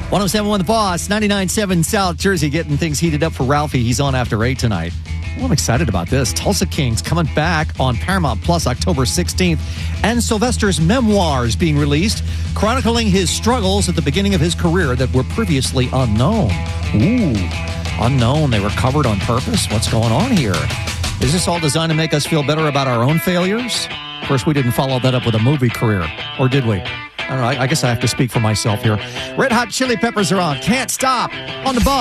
107.1 The Boss, 99.7 South Jersey, getting things heated up for Ralphie. He's on after 8 tonight. Well, I'm excited about this. Tulsa Kings coming back on Paramount Plus October 16th. And Sylvester's memoirs being released, chronicling his struggles at the beginning of his career that were previously unknown. Ooh, unknown. They were covered on purpose? What's going on here? Is this all designed to make us feel better about our own failures? Of course, we didn't follow that up with a movie career, or did we? I don't know. I guess I have to speak for myself here. Red Hot Chili Peppers are on. Can't Stop on The Boss.